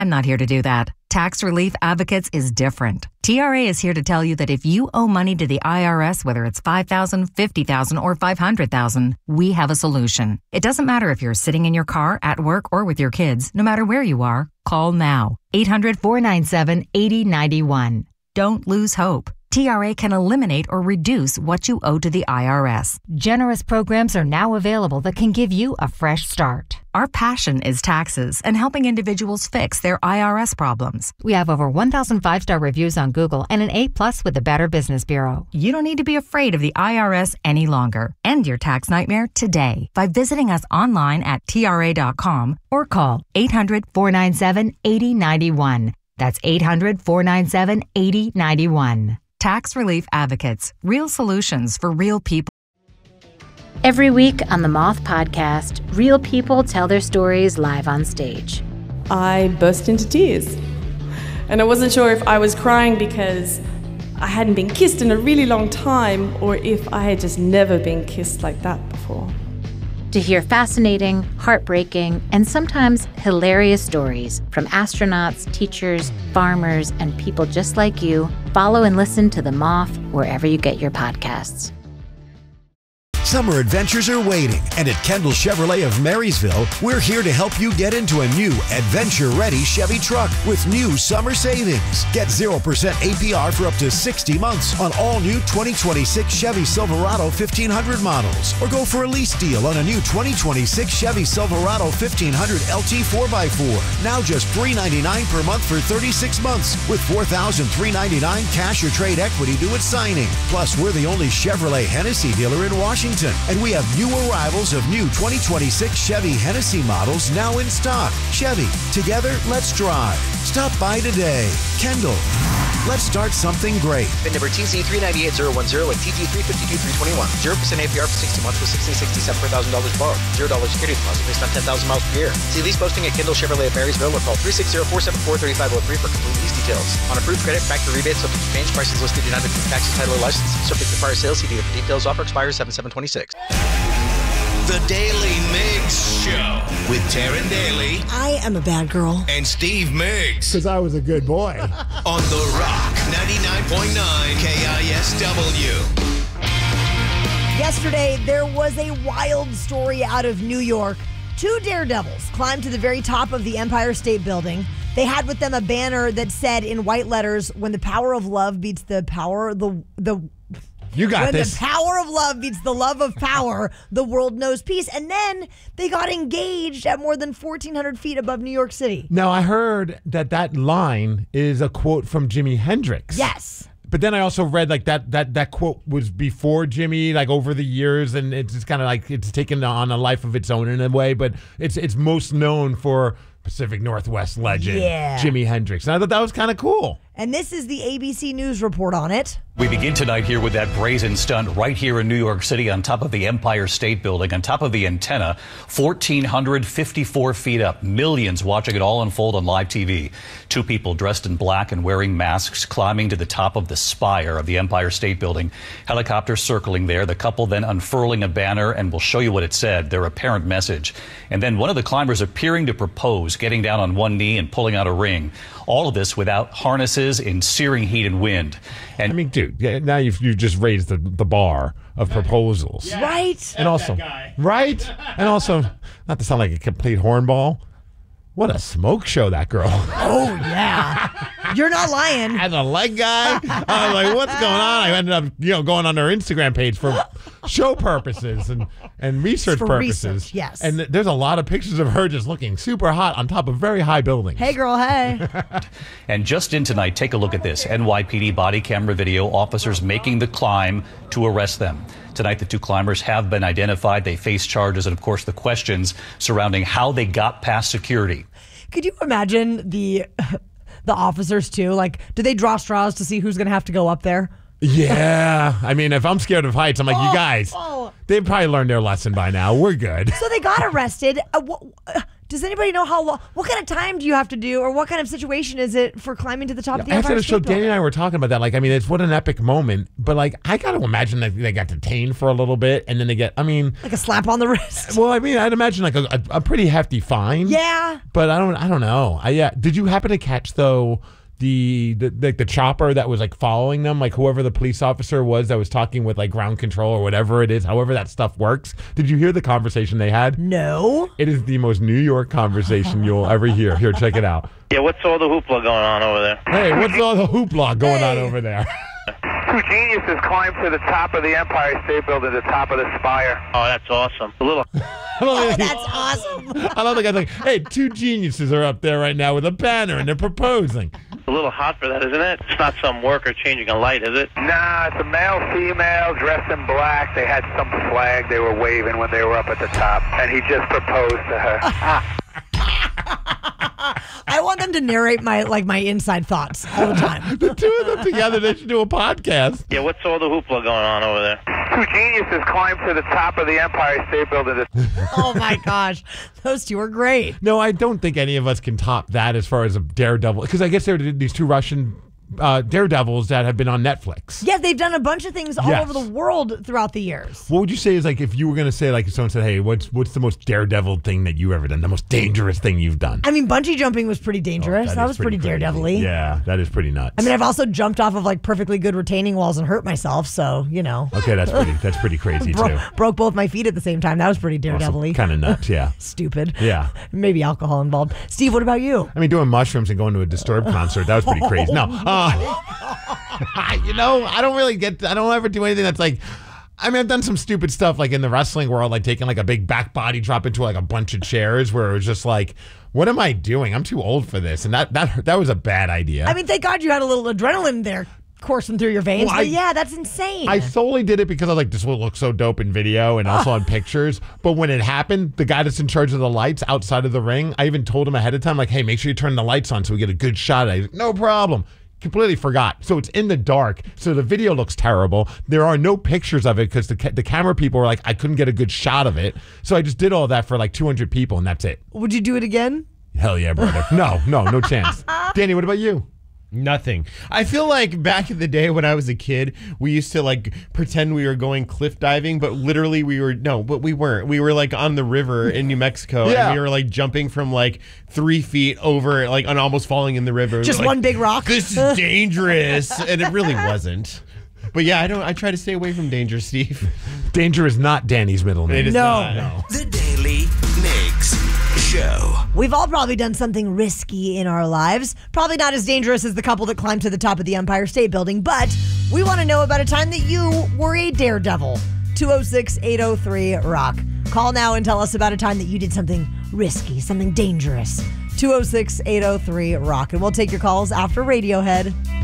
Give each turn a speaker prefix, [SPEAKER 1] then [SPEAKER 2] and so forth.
[SPEAKER 1] I'm not here to do that. Tax Relief Advocates is different. TRA is here to tell you that if you owe money to the IRS, whether it's $5,000, $50,000, or $500,000, we have a solution. It doesn't matter if you're sitting in your car, at work, or with your kids. No matter where you are, call now. 800-497-8091. Don't lose hope. TRA can eliminate or reduce what you owe to the IRS. Generous programs are now available that can give you a fresh start. Our passion is taxes and helping individuals fix their IRS problems. We have over 1,000 5-star reviews on Google and an A+ with the Better Business Bureau. You don't need to be afraid of the IRS any longer. End your tax nightmare today by visiting us online at TRA.com or call 800-497-8091. That's 800-497-8091. Tax Relief Advocates. Real solutions for real people.
[SPEAKER 2] Every week on the Moth Podcast, real people tell their stories live on stage.
[SPEAKER 3] I burst into tears. And I wasn't sure if I was crying because I hadn't been kissed in a really long time or if I had just never been kissed like that before.
[SPEAKER 2] To hear fascinating, heartbreaking, and sometimes hilarious stories from astronauts, teachers, farmers, and people just like you, follow and listen to The Moth wherever you get your podcasts.
[SPEAKER 4] Summer adventures are waiting, and at Kendall Chevrolet of Marysville, we're here to help you get into a new adventure-ready Chevy truck with new summer savings. Get 0% APR for up to 60 months on all new 2026 Chevy Silverado 1500 models, or go for a lease deal on a new 2026 Chevy Silverado 1500 LT 4x4. Now just $399 per month for 36 months with $4,399 cash or trade equity due at signing. Plus, we're the only Chevrolet Hennessy dealer in Washington. And we have new arrivals of new 2026 Chevy Hennessy models now in stock. Chevy, together, let's drive. Stop by today. Kendall, let's start something great.
[SPEAKER 5] VIN number TC398010 and TT352321. 0% APR for 60 months with $1667 per $1,000 borrowed. $0 security deposit based on 10,000 miles per year. See lease posting at Kendall Chevrolet of Marysville or call 360-474-3503 for complete lease details. On approved credit, factor rebates, subject to change, prices listed in under taxes, title, or license. Subject to prior sales. See dealer for details. Offer expires 7/7/26.
[SPEAKER 6] The Daily Migs Show with Taryn Daly.
[SPEAKER 7] I am a bad girl.
[SPEAKER 6] And Steve Migs.
[SPEAKER 8] Because I was a good boy.
[SPEAKER 6] On The Rock, 99.9 KISW.
[SPEAKER 7] Yesterday, there was a wild story out of New York. 2 daredevils climbed to the very top of the Empire State Building. They had with them a banner that said in white letters, "When the power of love beats the power,
[SPEAKER 8] You got
[SPEAKER 7] when
[SPEAKER 8] this.
[SPEAKER 7] the power of love beats the love of power, the world knows peace." And then they got engaged at more than 1,400 feet above New York City.
[SPEAKER 8] Now, I heard that line is a quote from Jimi Hendrix.
[SPEAKER 7] Yes.
[SPEAKER 8] But then I also read like that quote was before Jimmy, like over the years, and it's just kind of like it's taken on a life of its own in a way. But it's most known for Pacific Northwest legend, Jimi Hendrix. And I thought that was kind of cool.
[SPEAKER 7] And this is the ABC News report on it.
[SPEAKER 9] We begin tonight here with that brazen stunt right here in New York City on top of the Empire State Building, on top of the antenna, 1,454 feet up. Millions watching it all unfold on live TV. 2 people dressed in black and wearing masks climbing to the top of the spire of the Empire State Building. Helicopter circling there. The couple then unfurling a banner, and we'll show you what it said, their apparent message. And then one of the climbers appearing to propose, getting down on one knee and pulling out a ring. All of this without harnesses in searing heat and wind. And
[SPEAKER 8] I mean, dude, now you've just raised the bar of proposals.
[SPEAKER 7] Yeah. Right.
[SPEAKER 8] And also, right? And also, not to sound like a complete hornball, what a smoke show that girl.
[SPEAKER 7] Oh, yeah. You're not lying.
[SPEAKER 8] As a leg guy, I was like, what's going on? I ended up, going on her Instagram page for show purposes and research purposes.
[SPEAKER 7] Research, yes.
[SPEAKER 8] And there's a lot of pictures of her just looking super hot on top of very high buildings.
[SPEAKER 7] Hey, girl, hey.
[SPEAKER 9] And just in tonight, take a look at this. NYPD body camera video, officers making the climb to arrest them. Tonight, the 2 climbers have been identified. They face charges and, of course, the questions surrounding how they got past security.
[SPEAKER 7] Could you imagine the officers, too? Like, do they draw straws to see who's going to have to go up there?
[SPEAKER 8] Yeah. I mean, if I'm scared of heights, I'm like, you guys, they've probably learned their lesson by now. We're good.
[SPEAKER 7] So they got arrested. Does anybody know how long? What kind of time do you have to do, or what kind of situation is it for climbing to the top of the Empire
[SPEAKER 8] After the show,
[SPEAKER 7] State Building?
[SPEAKER 8] Danny and I were talking about that. Like, I mean, it's what an epic moment. But like, I got to imagine that they got detained for a little bit, and then they get. I mean,
[SPEAKER 7] like a slap on the wrist.
[SPEAKER 8] Well, I mean, I'd imagine like a pretty hefty fine.
[SPEAKER 7] Yeah.
[SPEAKER 8] But I don't know. Did you happen to catch though? The chopper that was like following them, like whoever the police officer was that was talking with like ground control or whatever it is, however that stuff works. Did you hear the conversation they had?
[SPEAKER 7] No.
[SPEAKER 8] It is the most New York conversation you'll ever hear. Here, check it out.
[SPEAKER 10] Yeah, what's all the hoopla going on over there?
[SPEAKER 8] Hey, what's all the hoopla going on over there?
[SPEAKER 10] Two geniuses climbed to the top of the Empire State Building, the top of the spire. Oh, that's awesome. A little.
[SPEAKER 7] That's awesome.
[SPEAKER 8] I love the guy's like, hey, two geniuses are up there right now with a banner and they're proposing.
[SPEAKER 10] A little hot for that, isn't it? It's not some worker changing a light, is it? Nah, it's a male, female, dressed in black. They had some flag they were waving when they were up at the top, and he just proposed to her.
[SPEAKER 7] I want them to narrate my inside thoughts all the time.
[SPEAKER 8] The two of them together, they should do a podcast.
[SPEAKER 10] Yeah, what's all the hoopla going on over there? Two geniuses climbed to the top of the Empire State Building.
[SPEAKER 7] Oh my gosh, those two are great.
[SPEAKER 8] No, I don't think any of us can top that as far as a daredevil, because I guess there were these two Russian daredevils that have been on Netflix.
[SPEAKER 7] Yeah, they've done a bunch of things all
[SPEAKER 8] Yes.
[SPEAKER 7] over the world throughout the years.
[SPEAKER 8] What would you say is like if you were going to say like if someone said, hey, what's the most daredevil thing that you've ever done, the most dangerous thing you've done?
[SPEAKER 7] I mean, bungee jumping was pretty dangerous. That was pretty daredevil-y.
[SPEAKER 8] Yeah, that is pretty nuts.
[SPEAKER 7] I mean, I've also jumped off of like perfectly good retaining walls and hurt myself, so you know.
[SPEAKER 8] Okay, that's pretty crazy too.
[SPEAKER 7] Broke both my feet at the same time. That was pretty daredevil-y.
[SPEAKER 8] Kind of nuts, yeah.
[SPEAKER 7] Stupid.
[SPEAKER 8] Yeah.
[SPEAKER 7] Maybe alcohol involved. Steve, what about you?
[SPEAKER 8] I mean, doing mushrooms and going to a Disturbed concert, that was pretty crazy. No, you know, I don't ever do anything that's like, I mean, I've done some stupid stuff like in the wrestling world, like taking like a big back body drop into like a bunch of chairs where it was just like, what am I doing? I'm too old for this. And that was a bad idea.
[SPEAKER 7] I mean, thank God you had a little adrenaline there coursing through your veins.
[SPEAKER 8] Well,
[SPEAKER 7] But yeah, that's insane.
[SPEAKER 8] I solely did it because I was like, this will look so dope in video and also on pictures. But when it happened, the guy that's in charge of the lights outside of the ring, I even told him ahead of time, like, hey, make sure you turn the lights on so we get a good shot at it. He's like, no problem. Completely forgot. So it's in the dark. So the video looks terrible. There are no pictures of it because the camera people were like, I couldn't get a good shot of it. So I just did all that for like 200 people and that's it.
[SPEAKER 7] Would you do it again?
[SPEAKER 8] Hell yeah, brother. No chance. Danny, what about you?
[SPEAKER 11] Nothing. I feel like back in the day when I was a kid, we used to like pretend we were going cliff diving, but literally we weren't. We were like on the river in New Mexico, and we were like jumping from like 3 feet over, like and almost falling in the river.
[SPEAKER 7] Just
[SPEAKER 11] like,
[SPEAKER 7] one big rock.
[SPEAKER 11] This is dangerous, and it really wasn't. But yeah, I try to stay away from danger, Steve.
[SPEAKER 8] Danger is not Danny's middle name.
[SPEAKER 11] It is not.
[SPEAKER 8] No.
[SPEAKER 6] The Daily Migs Show.
[SPEAKER 7] We've all probably done something risky in our lives. Probably not as dangerous as the couple that climbed to the top of the Empire State Building, but we want to know about a time that you were a daredevil. 206-803-ROCK. Call now and tell us about a time that you did something risky, something dangerous. 206-803-ROCK. And we'll take your calls after Radiohead.